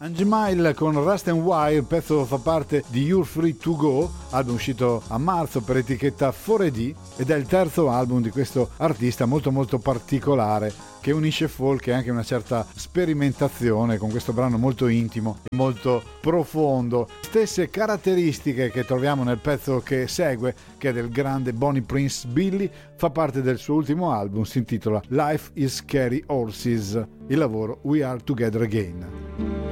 Angie Mile con Rust and Wire, il pezzo fa parte di You're Free to Go, album uscito a marzo per etichetta 4AD, ed è il terzo album di questo artista molto molto particolare che unisce folk e anche una certa sperimentazione con questo brano molto intimo e molto profondo. Stesse caratteristiche che troviamo nel pezzo che segue, che è del grande Bonnie Prince Billy, fa parte del suo ultimo album, si intitola Life is Scary Horses, il lavoro We Are Together Again.